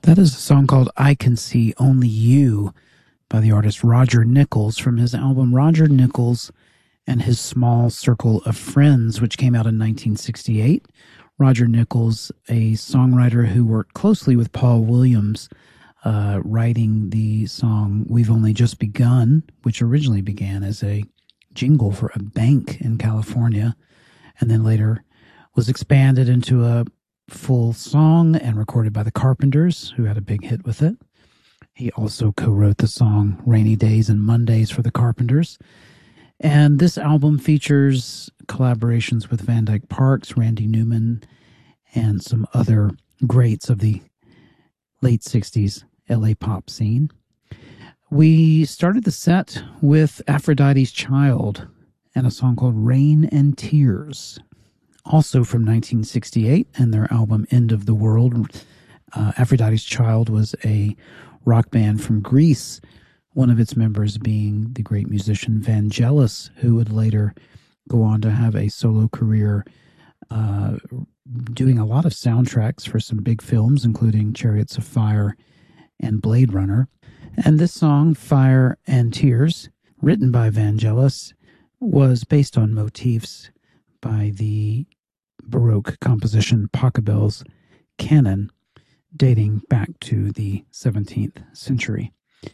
That is a song called I Can See Only You by the artist Roger Nichols from his album Roger Nichols and His Small Circle of Friends, which came out in 1968. Roger Nichols, a songwriter who worked closely with Paul Williams, writing the song We've Only Just Begun, which originally began as a jingle for a bank in California, and then later was expanded into a full song and recorded by the Carpenters, who had a big hit with it. He also co-wrote the song Rainy Days and Mondays for the Carpenters. And this album features collaborations with Van Dyke Parks, Randy Newman, and some other greats of the late 60s LA pop scene. We started the set with Aphrodite's Child and a song called Rain and Tears, also from 1968, and their album End of the World. Aphrodite's Child was a rock band from Greece, one of its members being the great musician Vangelis, who would later go on to have a solo career, doing a lot of soundtracks for some big films, including Chariots of Fire and Blade Runner. And this song, Fire and Tears, written by Vangelis, was based on motifs by the Baroque composition Pachelbel's canon, dating back to the 17th century.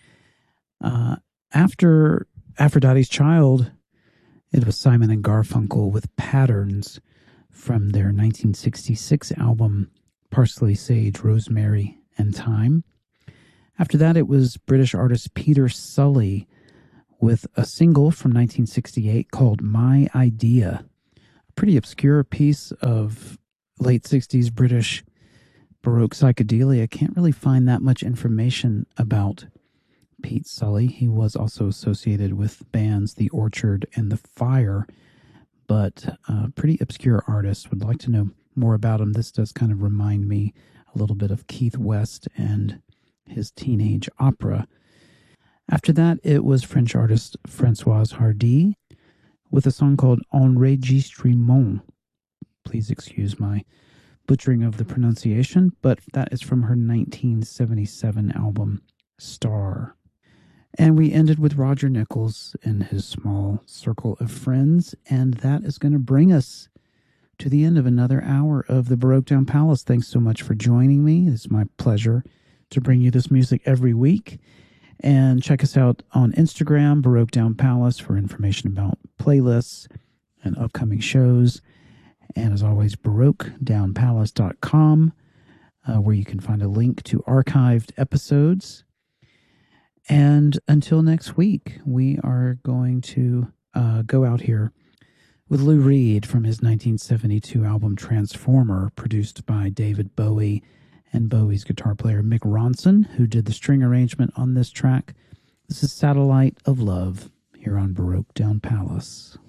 After Aphrodite's Child, it was Simon and Garfunkel with Patterns from their 1966 album Parsley, Sage, Rosemary, and Thyme. After that, it was British artist Peter Sully with a single from 1968 called My Idea, a pretty obscure piece of late 60s British Baroque psychedelia. Can't really find that much information about Pete Sully. He was also associated with bands The Orchard and The Fire, but a pretty obscure artist. Would like to know more about him. This does kind of remind me a little bit of Keith West and his teenage opera. After that, it was French artist Françoise Hardy with a song called Enregistrement. Please excuse my butchering of the pronunciation, but that is from her 1977 album Star. And we ended with Roger Nichols and His Small Circle of Friends, and that is going to bring us to the end of another hour of the Baroque Down Palace. Thanks so much for joining me. It's my pleasure to bring you this music every week. And check us out on Instagram, Baroque Down Palace, for information about playlists and upcoming shows. And as always, BaroqueDownPalace.com, where you can find a link to archived episodes. And until next week, we are going to go out here with Lou Reed from his 1972 album Transformer, produced by David Bowie and Bowie's guitar player Mick Ronson, who did the string arrangement on this track. This is Satellite of Love here on Baroque Down Palace.